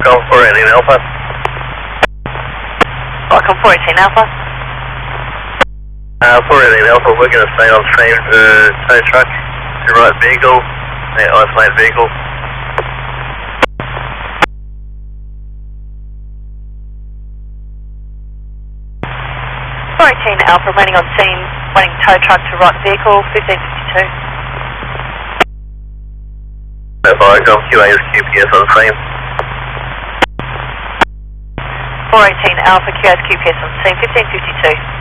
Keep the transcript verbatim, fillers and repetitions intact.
Come four eighteen Alpha. Welcome four eighteen Alpha. Uh, four eighteen Alpha, we're going to stay on same uh, tow truck, your right vehicle, the isolated vehicle. four eighteen Alpha, landing on scene, waiting tow truck to right vehicle, fifteen fifty-two. Alpha, come Q A is Q P S on scene. four eighteen Alpha, Q A is Q P S on scene, fifteen fifty-two.